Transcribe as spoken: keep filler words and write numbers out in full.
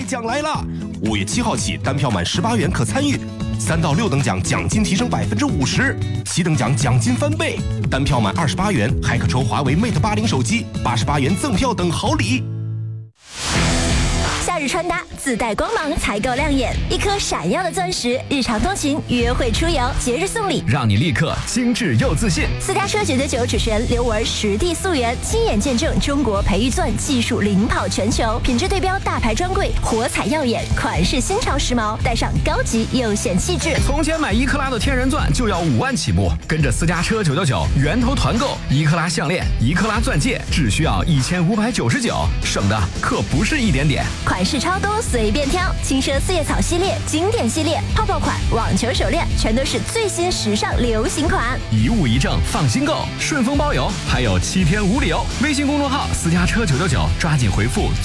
奖来了！五月七号起，单票满十八元可参与。三到六等奖奖金提升百分之五十，七等奖奖金翻倍，单票满二十八元还可抽华为 Mate 八零手机，八十八元赠票等好礼。 夏日穿搭自带光芒才够亮眼，一颗闪耀的钻石，日常通勤、约会出游、节日送礼， 让你立刻精致又自信。 私家车九九九主持人刘雯实地溯源，亲眼见证中国培育钻技术领跑全球，品质对标大牌专柜，火彩耀眼，款式新潮时髦，带上高级又显气质。 从前买一克拉的天然钻就要五万起步，跟着私家车九九九源头团购，一克拉项链、一克拉钻戒只需要一千五百九十九，省的可不是一点点。 款式超多，随便挑，轻奢四叶草系列、经典系列、泡泡款、网球手链，全都是最新时尚流行款。 一物一证，放心购，顺丰包邮，还有七天无理由。微信公众号私家车九九九，抓紧回复